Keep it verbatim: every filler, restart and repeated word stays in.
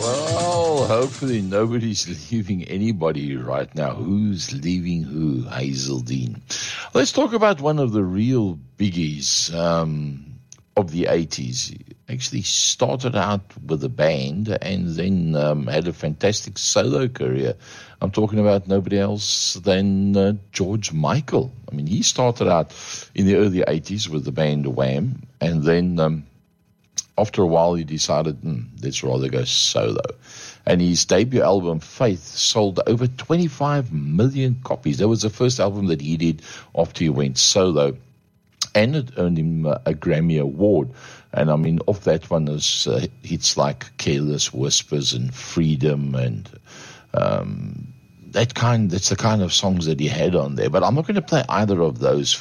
Well, hopefully nobody's leaving anybody right now. Who's leaving who? Hazeldean. Let's talk about one of the real biggies um, of the eighties. Actually started out with a band and then um, had a fantastic solo career. I'm talking about nobody else than uh, George Michael. I mean, he started out in the early eighties with the band Wham, and then um, after a while he decided, hmm, let's rather go solo. And his debut album, Faith, sold over twenty-five million copies. That was the first album that he did after he went solo. And it earned him a Grammy Award. And I mean, off that one is uh, hits like Careless Whispers and Freedom and um, that kind. That's the kind of songs that he had on there. But I'm not going to play either of those